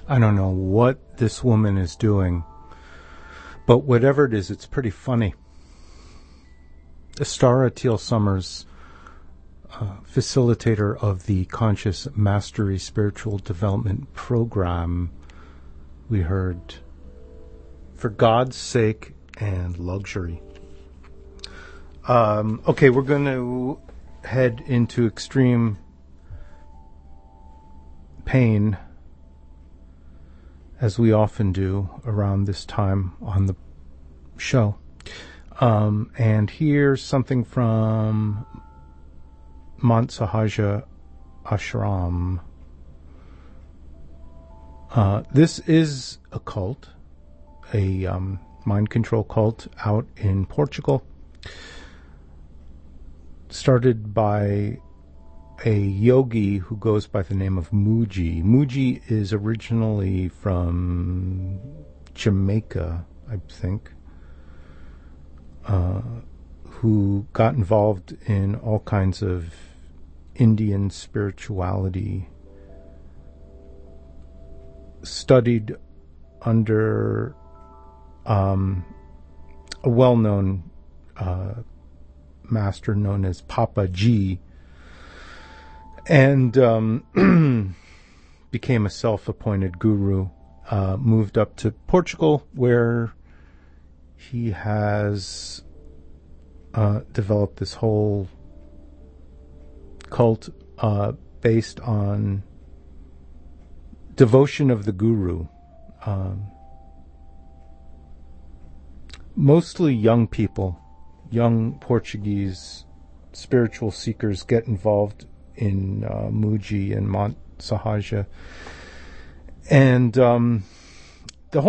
I don't know what this woman is doing, but whatever it is, it's pretty funny. Astara Teal Summers, facilitator of the Conscious Mastery Spiritual Development Program, we heard For God's Sake and Luxury. Okay, we're going to head into extreme pain, as we often do around this time on the show. And here's something from Mount Sahaja Ashram. This is a cult, a mind control cult out in Portugal, started by a yogi who goes by the name of Muji. Muji is originally from Jamaica, I think, who got involved in all kinds of Indian spirituality, studied under a well-known master known as Papa G, and became a self-appointed guru, moved up to Portugal, where he has developed this whole cult based on devotion of the guru. Mostly young people, young Portuguese spiritual seekers get involved in Muji and Mount Sahaja. And